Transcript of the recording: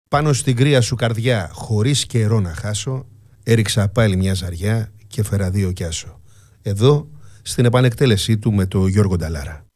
Πάνω στην κρύα σου καρδιά, χωρίς καιρό να χάσω, έριξα πάλι μια ζαριά και φέρα 2 κι άσο. Εδώ, στην επανεκτέλεσή του με το Γιώργο Νταλάρα.